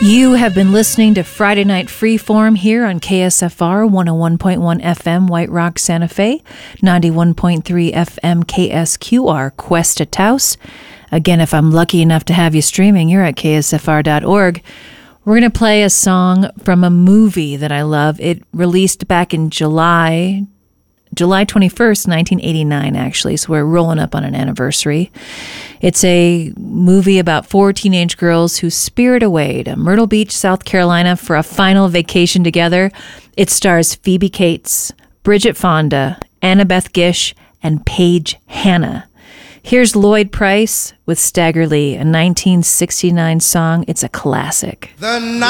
You have been listening to Friday Night Freeform here on KSFR 101.1 FM White Rock, Santa Fe, 91.3 FM KSQR Cuesta Taos. Again, if I'm lucky enough to have you streaming, you're at ksfr.org. We're going to play a song from a movie that I love. It released back in July 21st, 1989, actually, so we're rolling up on an anniversary. It's a movie about 4 teenage girls who spirit away to Myrtle Beach, South Carolina for a final vacation together. It stars Phoebe Cates, Bridget Fonda, Annabeth Gish, and Paige Hanna. Here's Lloyd Price with Stagger Lee, a 1969 song. It's a classic.